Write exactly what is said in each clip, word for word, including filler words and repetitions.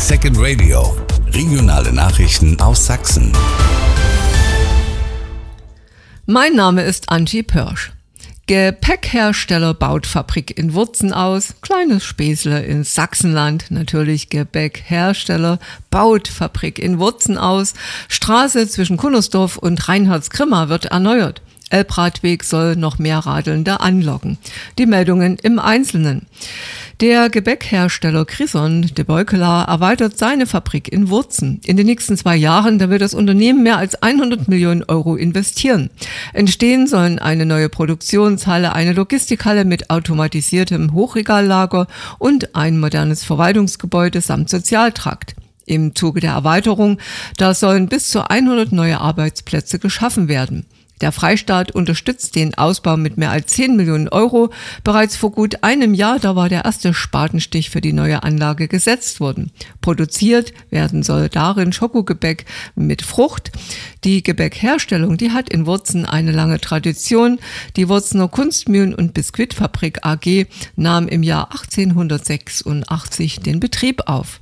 Second Radio. Regionale Nachrichten aus Sachsen. Mein Name ist Angie Pörsch. Gepäckhersteller baut Fabrik in Wurzen aus. Kleines Späßle in Sachsenland. Natürlich Gepäckhersteller baut Fabrik in Wurzen aus. Straße zwischen Kunnersdorf und Reinhardsgrimma wird erneuert. Elbradweg soll noch mehr Radelnde anlocken. Die Meldungen im Einzelnen. Der Gebäckhersteller Grison de Beukela erweitert seine Fabrik in Wurzen. In den nächsten zwei Jahren, da will das Unternehmen mehr als hundert Millionen Euro investieren. Entstehen sollen eine neue Produktionshalle, eine Logistikhalle mit automatisiertem Hochregallager und ein modernes Verwaltungsgebäude samt Sozialtrakt. Im Zuge der Erweiterung, da sollen bis zu hundert neue Arbeitsplätze geschaffen werden. Der Freistaat unterstützt den Ausbau mit mehr als zehn Millionen Euro. Bereits vor gut einem Jahr, da war der erste Spatenstich für die neue Anlage gesetzt worden. Produziert werden soll darin Schokogebäck mit Frucht. Die Gebäckherstellung, die hat in Wurzen eine lange Tradition. Die Wurzener Kunstmühlen- und Biskuitfabrik A G nahm im Jahr achtzehnhundertsechsundachtzig den Betrieb auf.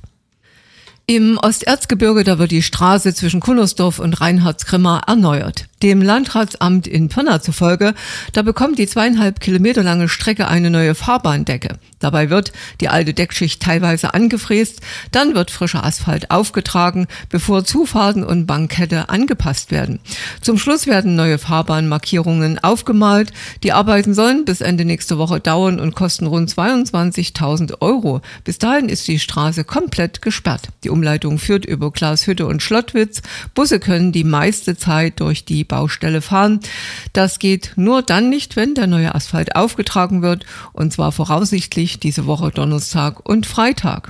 Im Osterzgebirge, da wird die Straße zwischen Kunnersdorf und Reinhardsgrimma erneuert. Dem Landratsamt in Pirna zufolge, da bekommt die zweieinhalb Kilometer lange Strecke eine neue Fahrbahndecke. Dabei wird die alte Deckschicht teilweise angefräst, dann wird frischer Asphalt aufgetragen, bevor Zufahrten und Bankette angepasst werden. Zum Schluss werden neue Fahrbahnmarkierungen aufgemalt. Die Arbeiten sollen bis Ende nächste Woche dauern und kosten rund zweiundzwanzigtausend Euro. Bis dahin ist die Straße komplett gesperrt. Die Umleitung führt über Glashütte und Schlottwitz. Busse können die meiste Zeit durch die Baustelle fahren. Das geht nur dann nicht, wenn der neue Asphalt aufgetragen wird, und zwar voraussichtlich diese Woche Donnerstag und Freitag.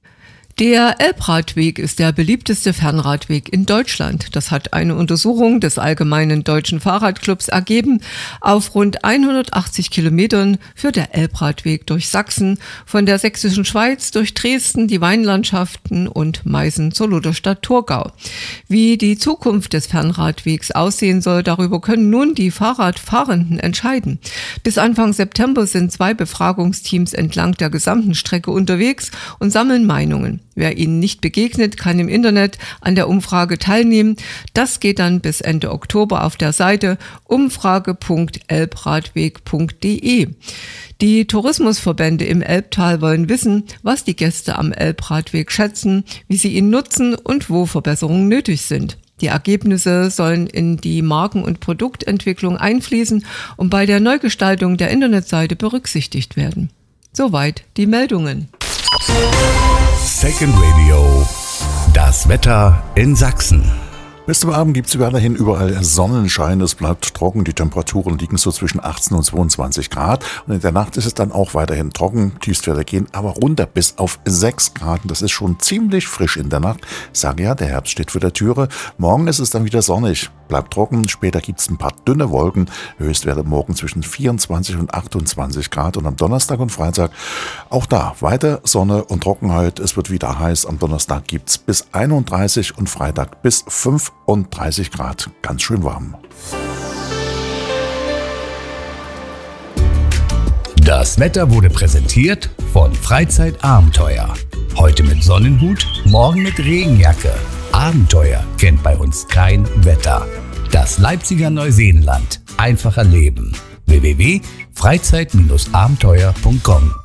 Der Elbradweg ist der beliebteste Fernradweg in Deutschland. Das hat eine Untersuchung des Allgemeinen Deutschen Fahrradclubs ergeben. Auf rund hundertachtzig Kilometern führt der Elbradweg durch Sachsen, von der sächsischen Schweiz durch Dresden, die Weinlandschaften und Meißen zur Lutherstadt Thurgau. Wie die Zukunft des Fernradwegs aussehen soll, darüber können nun die Fahrradfahrenden entscheiden. Bis Anfang September sind zwei Befragungsteams entlang der gesamten Strecke unterwegs und sammeln Meinungen. Wer ihnen nicht begegnet, kann im Internet an der Umfrage teilnehmen. Das geht dann bis Ende Oktober auf der Seite umfrage punkt elbradweg punkt de. Die Tourismusverbände im Elbtal wollen wissen, was die Gäste am Elbradweg schätzen, wie sie ihn nutzen und wo Verbesserungen nötig sind. Die Ergebnisse sollen in die Marken- und Produktentwicklung einfließen und bei der Neugestaltung der Internetseite berücksichtigt werden. Soweit die Meldungen. Second Radio. Das Wetter in Sachsen. Bis zum Abend gibt es weiterhin überall Sonnenschein, es bleibt trocken, die Temperaturen liegen so zwischen achtzehn und zweiundzwanzig Grad und in der Nacht ist es dann auch weiterhin trocken, Tiefstwerte gehen aber runter bis auf sechs Grad, das ist schon ziemlich frisch in der Nacht. Ich sage ja, der Herbst steht vor der Türe, morgen ist es dann wieder sonnig, bleibt trocken, später gibt es ein paar dünne Wolken, Höchstwerte morgen zwischen vierundzwanzig und achtundzwanzig Grad und am Donnerstag und Freitag auch da weiter Sonne und Trockenheit, es wird wieder heiß, am Donnerstag gibt es bis einunddreißig und Freitag bis fünfunddreißig Grad. Ganz schön warm. Das Wetter wurde präsentiert von Freizeitabenteuer. Heute mit Sonnenhut, morgen mit Regenjacke. Abenteuer kennt bei uns kein Wetter. Das Leipziger Neuseenland. Einfacher Leben. w w w punkt freizeit abenteuer punkt com.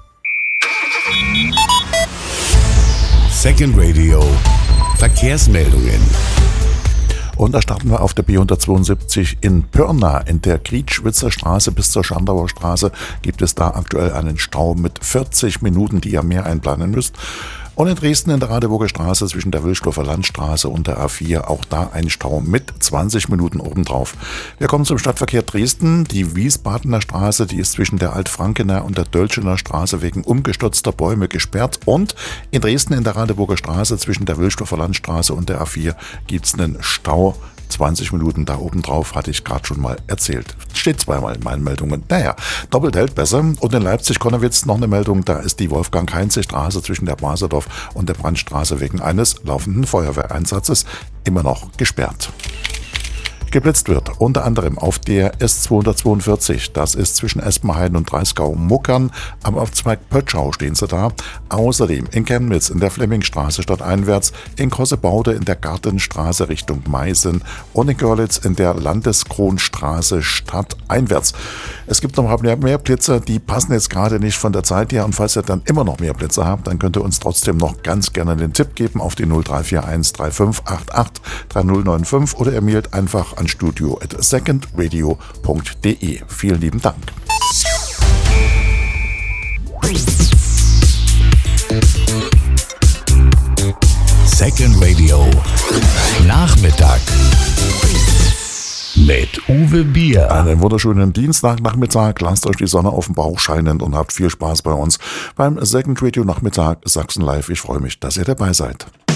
Second Radio. Verkehrsmeldungen. Und da starten wir auf der B hundertzweiundsiebzig in Pirna. In der Grietschwitzer Straße bis zur Schandauer Straße gibt es da aktuell einen Stau mit vierzig Minuten, die ihr mehr einplanen müsst. Und in Dresden in der Radeburger Straße zwischen der Wilsdorfer Landstraße und der A vier auch da ein Stau mit zwanzig Minuten obendrauf. Wir kommen zum Stadtverkehr Dresden. Die Wiesbadener Straße, die ist zwischen der Altfrankener und der Dölschener Straße wegen umgestürzter Bäume gesperrt. Und in Dresden in der Radeburger Straße zwischen der Wilsdorfer Landstraße und der A vier gibt es einen Stau. zwanzig Minuten da oben drauf, hatte ich gerade schon mal erzählt. Steht zweimal in meinen Meldungen. Naja, doppelt hält besser. Und in Leipzig-Konnewitz noch eine Meldung, da ist die Wolfgang-Heinze-Straße zwischen der Baserdorf und der Brandstraße wegen eines laufenden Feuerwehreinsatzes immer noch gesperrt. Geblitzt wird unter anderem auf der S zweihundertzweiundvierzig, das ist zwischen Espenhain und Breisgau-Muckern, am Abzweig Pötschau stehen sie da. Außerdem in Chemnitz in der Flemmingstraße stadteinwärts, in Kossebaude in der Gartenstraße Richtung Meißen und in Görlitz in der Landeskronstraße stadteinwärts. Es gibt noch mehr, mehr Blitzer, die passen jetzt gerade nicht von der Zeit her, und falls ihr dann immer noch mehr Blitzer habt, dann könnt ihr uns trotzdem noch ganz gerne den Tipp geben auf die null drei vier eins drei fünf acht acht drei null neun fünf oder ihr mailt einfach an studio at secondradio punkt de. Vielen lieben Dank. Second Radio Nachmittag mit Uwe Bier. Einen wunderschönen Dienstagnachmittag. Lasst euch die Sonne auf dem Bauch scheinen und habt viel Spaß bei uns beim Second Radio Nachmittag Sachsen Live. Ich freue mich, dass ihr dabei seid.